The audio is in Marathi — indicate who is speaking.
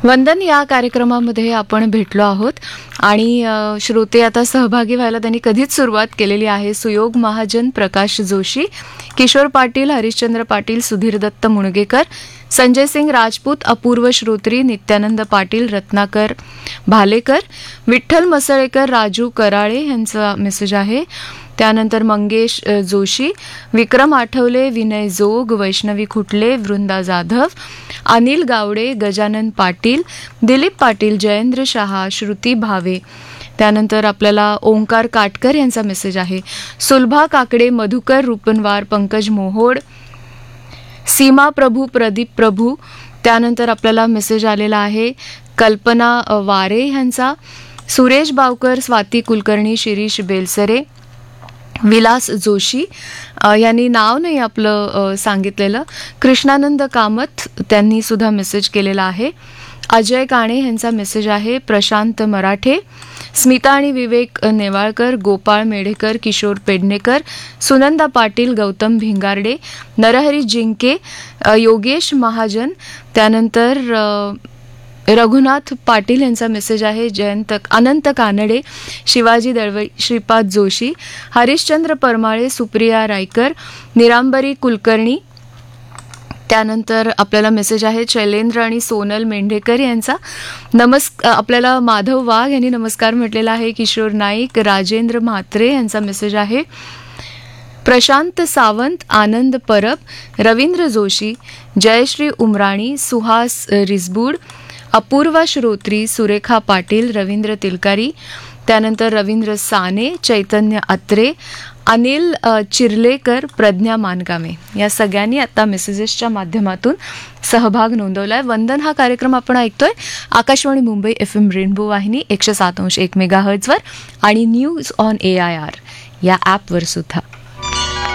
Speaker 1: वंदन या कार्यक्रमामध्ये आपण भेटलो आहोत आणि श्रोते आता सहभागी व्हायला त्यांनी कधीच सुरुवात केलेली आहे. सुयोग महाजन, प्रकाश जोशी, किशोर पाटील, हरिश्चंद्र पाटील, सुधीर दत्त मुणगेकर, संजय सिंग राजपूत, अपूर्व श्रोत्री, नित्यानंद पाटील, रत्नाकर भालेकर, विठ्ठल मसळेकर, राजू कराळे यांचा मेसेज आहे. त्यानंतर मंगेश जोशी, विक्रम आठवले, विनय जोग, वैष्णवी खुटले, वृंदा जाधव, अनिल गावडे, गजानन पाटील, दिलीप पाटील, जयेंद्र शहा, श्रुती भावे. त्यानंतर आपल्याला ओंकार काटकर यांचा मेसेज आहे. सुलभा काकडे, मधुकर रूपनवार, पंकज मोहोड, सीमा प्रभू, प्रदीप प्रभू. त्यानंतर आपल्याला मेसेज आलेला आहे कल्पना वारे यांचा, सुरेश बावकर, स्वाती कुलकर्णी, शिरीष बेलसरे, विलास जोशी यांनी नाव नाही आपलं सांगितलेलं, कृष्णानंद कामत त्यांनी सुद्धा मेसेज केलेला आहे. अजय काणे यांचा मेसेज आहे. प्रशांत मराठे, स्मिता आणि विवेक नेवाळकर, गोपाळ मेढेकर, किशोर पेडणेकर, सुनंदा पाटील, गौतम भिंगारडे, नरहरी जिंके, योगेश महाजन. त्यानंतर रघुनाथ पाटील यांचा मेसेज आहे. अनंत कानडे, शिवाजी दळवई, श्रीपाद जोशी, हरिश्चंद्र परमाळे, सुप्रिया रायकर, निरांबरी कुलकर्णी. त्यानंतर आपल्याला मेसेज आहे शैलेंद्र आणि सोनल मेंढेकर यांचा. आपल्याला माधव वाघ यांनी नमस्कार म्हटलेला आहे. किशोर नाईक, राजेंद्र म्हात्रे यांचा मेसेज आहे. प्रशांत सावंत, आनंद परब, रवींद्र जोशी, जयश्री उमराणी, सुहास रिसबूड, अपूर्वा श्रोत्री, सुरेखा पाटील, रवींद्र तिलकारी. त्यानंतर रवींद्र साने, चैतन्य अत्रे, अनिल चिर्लेकर, प्रज्ञा मानकामे या सगळ्यांनी आता मेसेजेसच्या माध्यमातून सहभाग नोंदवलाय. वंदन हा कार्यक्रम आपण ऐकतोय आकाशवाणी मुंबई FM रेनबो वाहिनी 107.1 मेगाहर्ट्झवर आणि न्यूज ऑन AIR या ॲपवर सुद्धा.